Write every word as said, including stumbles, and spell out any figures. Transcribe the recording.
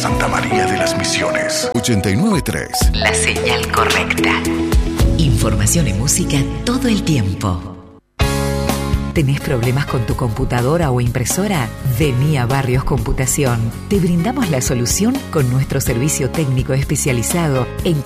Santa María de las Misiones. ochenta y nueve punto tres. La señal correcta. Información y música todo el tiempo. ¿Tenés problemas con tu computadora o impresora? Vení a Barrios Computación. Te brindamos la solución con nuestro servicio técnico especializado en